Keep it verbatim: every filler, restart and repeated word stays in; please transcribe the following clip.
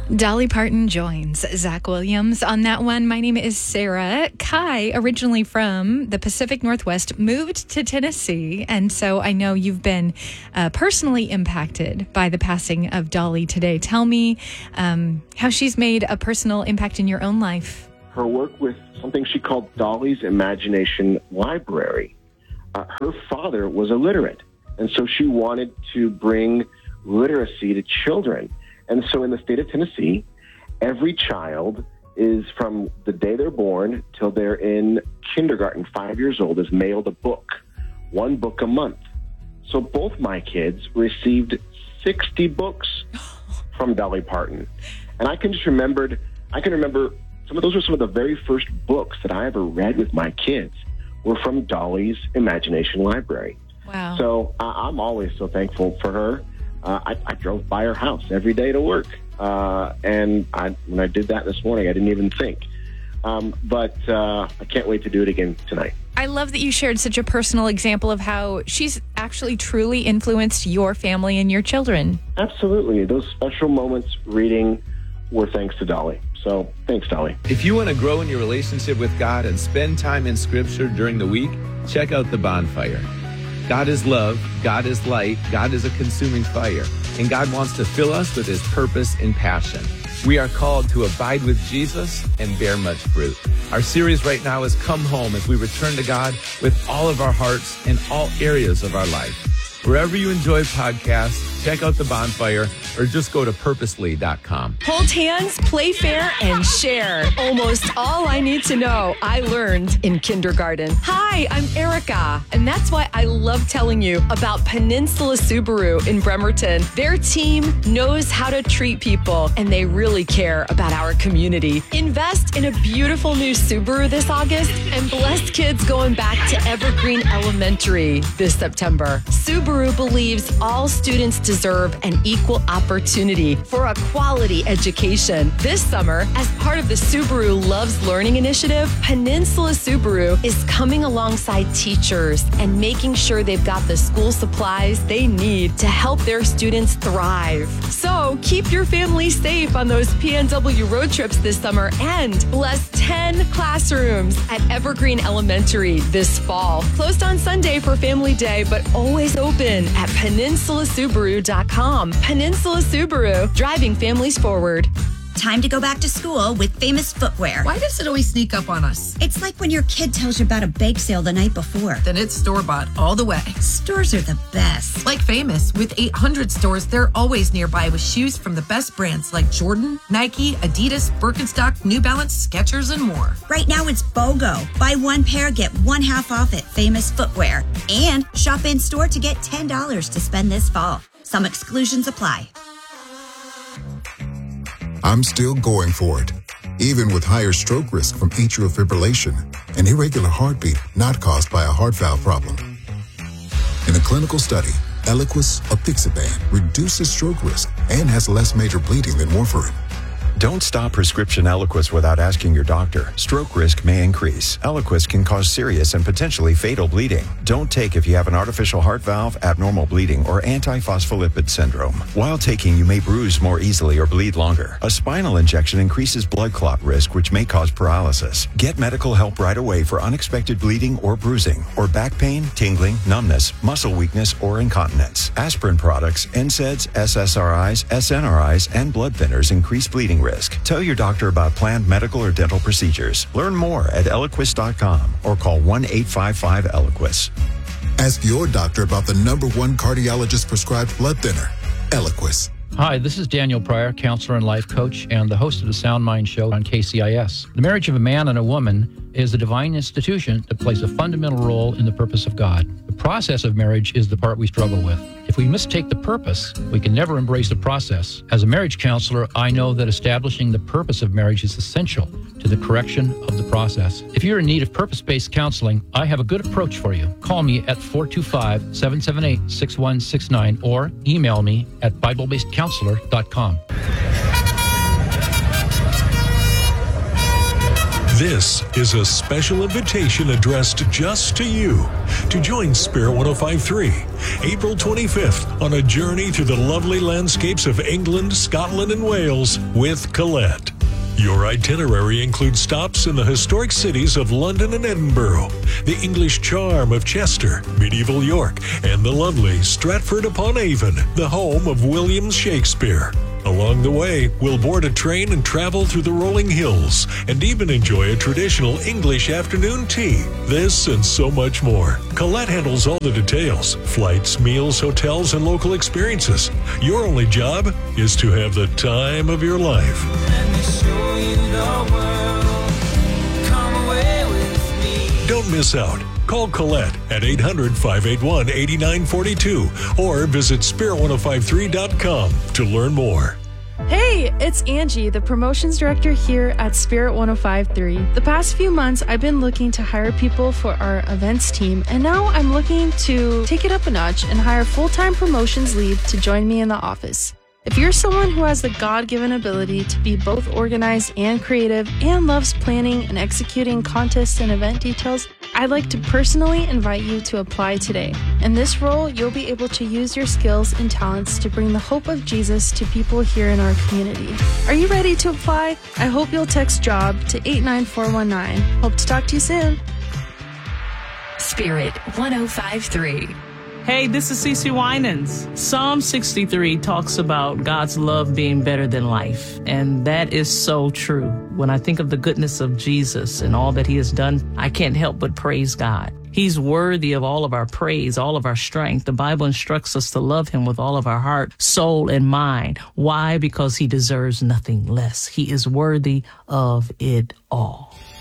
Dolly Parton joins Zach Williams on that one. My name is Sarah. Kai, originally from the Pacific Northwest, moved to Tennessee. And so I know you've been uh, personally impacted by the passing of Dolly today. Tell me um, how she's made a personal impact in your own life. Her work with something she called Dolly's Imagination Library. Uh, her father was illiterate, and so she wanted to bring literacy to children. And so in the state of Tennessee, every child is, from the day they're born till they're in kindergarten, five years old, is mailed a book, one book a month. So both my kids received sixty books from Dolly Parton. And I can just remembered, I can remember some of those were some of the very first books that I ever read with my kids were from Dolly's Imagination Library. Wow. So uh, I'm always so thankful for her. Uh, I, I drove by her house every day to work. Uh, and I, when I did that this morning, I didn't even think. Um, but uh, I can't wait to do it again tonight. I love that you shared such a personal example of how she's actually truly influenced your family and your children. Absolutely. Those special moments reading were thanks to Dolly. So thanks, Dolly. If you want to grow in your relationship with God and spend time in Scripture during the week, check out The Bonfire. God is love, God is light, God is a consuming fire, and God wants to fill us with his purpose and passion. We are called to abide with Jesus and bear much fruit. Our series right now is Come Home, as we return to God with all of our hearts in all areas of our life. Wherever you enjoy podcasts, check out The Bonfire or just go to purposely dot com. Hold hands, play fair, and share. Almost all I need to know I learned in kindergarten. Hi, I'm Erica, and that's why I love telling you about Peninsula Subaru in Bremerton. Their team knows how to treat people, and they really care about our community. Invest in a beautiful new Subaru this August and bless kids going back to Evergreen Elementary this September. Subaru believes all students deserve an equal opportunity for a quality education. This summer, as part of the Subaru Loves Learning initiative, Peninsula Subaru is coming alongside teachers and making sure they've got the school supplies they need to help their students thrive. So keep your family safe on those P N W road trips this summer and bless ten classrooms at Evergreen Elementary this fall. Closed on Sunday for Family Day, but always open at peninsula subaru dot com. Peninsula Subaru, driving families forward. Time to go back to school with Famous Footwear. Why does it always sneak up on us? It's like when your kid tells you about a bake sale the night before. Then it's store-bought all the way. Stores are the best. Like Famous, with eight hundred stores, they're always nearby with shoes from the best brands like Jordan, Nike, Adidas, Birkenstock, New Balance, Skechers, and more. Right now it's BOGO. Buy one pair, get one half off at Famous Footwear. And shop in store to get ten dollars to spend this fall. Some exclusions apply. I'm still going for it, even with higher stroke risk from atrial fibrillation, an irregular heartbeat not caused by a heart valve problem. In a clinical study, Eliquis apixaban reduces stroke risk and has less major bleeding than warfarin. Don't stop prescription Eliquis without asking your doctor. Stroke risk may increase. Eliquis can cause serious and potentially fatal bleeding. Don't take if you have an artificial heart valve, abnormal bleeding, or antiphospholipid syndrome. While taking, you may bruise more easily or bleed longer. A spinal injection increases blood clot risk, which may cause paralysis. Get medical help right away for unexpected bleeding or bruising, or back pain, tingling, numbness, muscle weakness, or incontinence. Aspirin products, N SAIDs, S S R Is, S N R Is, and blood thinners increase bleeding risk. Risk. Tell your doctor about planned medical or dental procedures. Learn more at eliquis dot com or call one eight five five Eliquis. Ask your doctor about the number one cardiologist prescribed blood thinner, Eliquis. Hi, this is Daniel Pryor, counselor and life coach, and the host of the Sound Mind Show on K C I S. The marriage of a man and a woman is a divine institution that plays a fundamental role in the purpose of God. The process of marriage is the part we struggle with. If we mistake the purpose, we can never embrace the process. As a marriage counselor, I know that establishing the purpose of marriage is essential to the correction of the process. If you're in need of purpose-based counseling, I have a good approach for you. Call me at four two five, seven seven eight, six one six nine or email me at bible based counselor dot com. This is a special invitation addressed just to you to join Spirit one oh five point three, April twenty-fifth, on a journey through the lovely landscapes of England, Scotland, and Wales with Colette. Your itinerary includes stops in the historic cities of London and Edinburgh, the English charm of Chester, medieval York, and the lovely Stratford-upon-Avon, the home of William Shakespeare. Along the way, we'll board a train and travel through the rolling hills, and even enjoy a traditional English afternoon tea. This and so much more. Colette handles all the details: flights, meals, hotels, and local experiences. Your only job is to have the time of your life. Let me show you the world. Come away with me. Don't miss out. Call Colette at eight hundred, five eight one, eight nine four two or visit spirit one oh five three dot com to learn more. Hey, it's Angie, the promotions director here at Spirit one oh five point three. The past few months, I've been looking to hire people for our events team, and now I'm looking to take it up a notch and hire a full-time promotions lead to join me in the office. If you're someone who has the God-given ability to be both organized and creative and loves planning and executing contests and event details, I'd like to personally invite you to apply today. In this role, you'll be able to use your skills and talents to bring the hope of Jesus to people here in our community. Are you ready to apply? I hope you'll text JOB to eight nine four one nine. Hope to talk to you soon. Spirit one oh five point three. Hey, this is Cece Winans. Psalm sixty-three talks about God's love being better than life, and that is so true. When I think of the goodness of Jesus and all that he has done, I can't help but praise God. He's worthy of all of our praise, all of our strength. The Bible instructs us to love him with all of our heart, soul, and mind. Why? Because he deserves nothing less. He is worthy of it all.